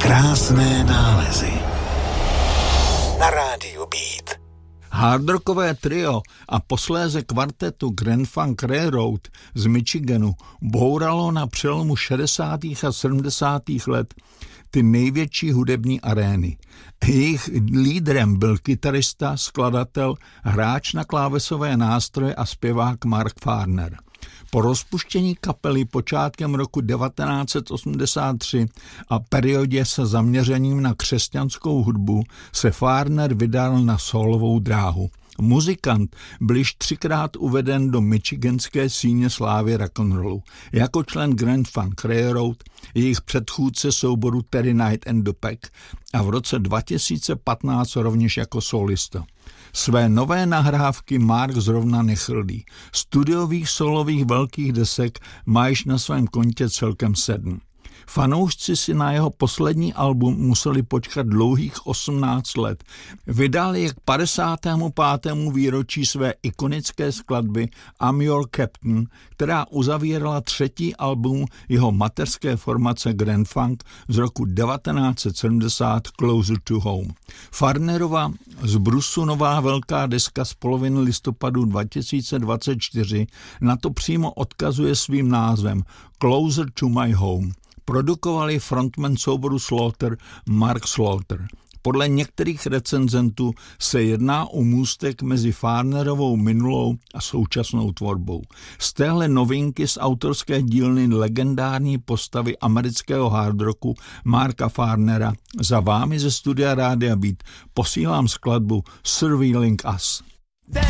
Krásné nálezy na rádiu Beat. Hardrockové trio a posléze kvartetu Grand Funk Railroad z Michiganu bouralo na přelomu 60. a 70. let ty největší hudební arény. Jejich lídrem byl kytarista, skladatel, hráč na klávesové nástroje a zpěvák Mark Farner. Po rozpuštění kapely počátkem roku 1983 a periodě se zaměřením na křesťanskou hudbu se Farner vydal na sólovou dráhu. Muzikant byl již 3krát uveden do michiganské síně slávy rock'n'rollu. Jako člen Grand Funk Railroad, jejich předchůdce souboru Terry Knight and the Pack a v roce 2015 rovněž jako solista. Své nové nahrávky Mark zrovna nechrlí. Studiových solových velkých desek má již na svém kontě celkem 7. Fanoušci si na jeho poslední album museli počkat dlouhých 18 let. Vydal je k 55. výročí své ikonické skladby I'm Your Captain, která uzavírala třetí album jeho mateřské formace Grand Funk z roku 1970 Closer to Home. Farnerova z Brusu nová velká deska z poloviny listopadu 2024 na to přímo odkazuje svým názvem Closer to My Home. Produkovali frontman souboru Slaughter Mark Slaughter. Podle některých recenzentů se jedná o můstek mezi Farnerovou minulou a současnou tvorbou. Z téhle novinky z autorské dílny legendární postavy amerického hardrocku Marka Farnera za vámi ze studia Rádia Beat posílám skladbu Surveilling Us.